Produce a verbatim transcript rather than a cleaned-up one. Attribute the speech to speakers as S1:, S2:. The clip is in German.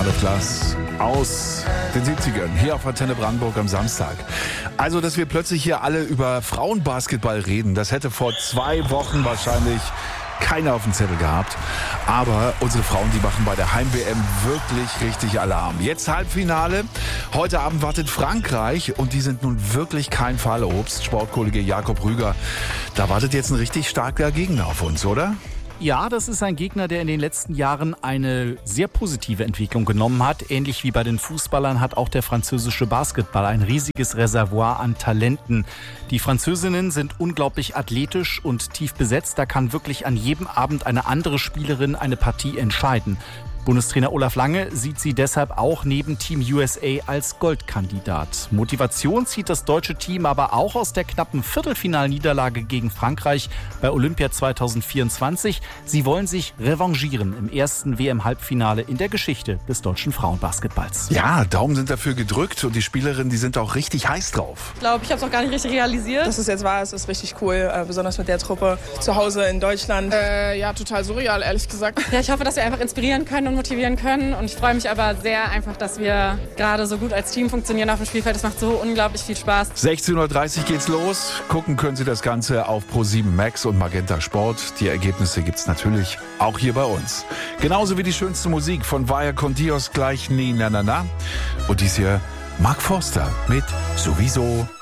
S1: Heart of Glass aus den siebzigern, hier auf Antenne Brandenburg am Samstag. Also, dass wir plötzlich hier alle über Frauenbasketball reden, das hätte vor zwei Wochen wahrscheinlich keiner auf dem Zettel gehabt. Aber unsere Frauen, die machen bei der Heim-W M wirklich richtig Alarm. Jetzt Halbfinale. Heute Abend wartet Frankreich und die sind nun wirklich kein Fallobst. Sportkollege Jakob Rüger, da wartet jetzt ein richtig starker Gegner auf uns, oder?
S2: Ja, das ist ein Gegner, der in den letzten Jahren eine sehr positive Entwicklung genommen hat. Ähnlich wie bei den Fußballern hat auch der französische Basketball ein riesiges Reservoir an Talenten. Die Französinnen sind unglaublich athletisch und tief besetzt. Da kann wirklich an jedem Abend eine andere Spielerin eine Partie entscheiden. Bundestrainer Olaf Lange sieht sie deshalb auch neben Team U S A als Goldkandidat. Motivation zieht das deutsche Team aber auch aus der knappen Viertelfinalniederlage gegen Frankreich bei Olympia zwanzig vierundzwanzig. Sie wollen sich revanchieren im ersten W M-Halbfinale in der Geschichte des deutschen Frauenbasketballs.
S1: Ja, Daumen sind dafür gedrückt und die Spielerinnen, die sind auch richtig heiß drauf.
S3: Ich glaube, ich habe es auch gar nicht richtig realisiert.
S4: Dass es jetzt war, es ist richtig cool, äh, besonders mit der Truppe zu Hause in Deutschland.
S5: Äh, ja, total surreal, ehrlich gesagt.
S3: Ja, ich hoffe, dass wir einfach inspirieren können und motivieren können. Und ich freue mich aber sehr einfach, dass wir gerade so gut als Team funktionieren auf dem Spielfeld. Es macht so unglaublich viel Spaß.
S1: sechzehn Uhr dreißig geht's los. Gucken können Sie das Ganze auf ProSieben Max und Magenta Sport. Die Ergebnisse gibt's natürlich auch hier bei uns. Genauso wie die schönste Musik von Vaya con Dios gleich Nie Na Na Na. Und dies hier Mark Forster mit Sowieso.